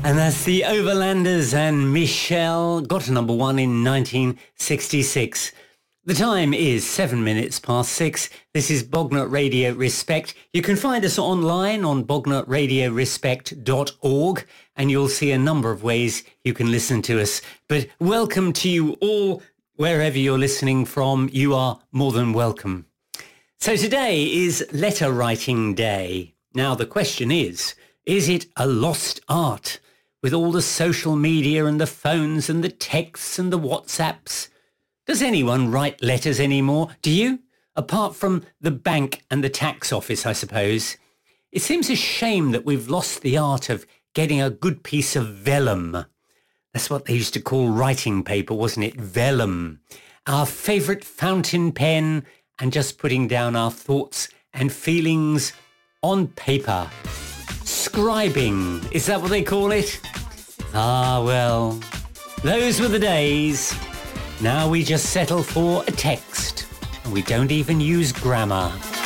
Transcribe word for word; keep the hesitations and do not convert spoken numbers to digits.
And that's the Overlanders and Michelle, got to number one in nineteen sixty-six. The time is seven minutes past six. This is Bognor Radio Respect. You can find us online on bognor radio respect dot org and you'll see a number of ways you can listen to us. But welcome to you all, wherever you're listening from. You are more than welcome. So today is letter writing day. Now the question is, is it a lost art? With all the social media and the phones and the texts and the WhatsApps. Does anyone write letters anymore? Do you? Apart from the bank and the tax office, I suppose. It seems a shame that we've lost the art of getting a good piece of vellum. That's what they used to call writing paper, wasn't it? Vellum. Our favourite fountain pen and just putting down our thoughts and feelings on paper. Scribing, is that what they call it? Ah, well, those were the days. Now we just settle for a text, and we don't even use grammar.